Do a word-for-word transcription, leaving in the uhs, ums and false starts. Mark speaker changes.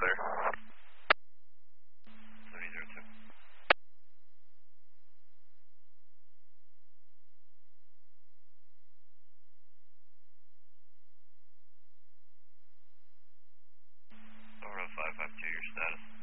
Speaker 1: clear. seventy zero two. Over five five two, your status.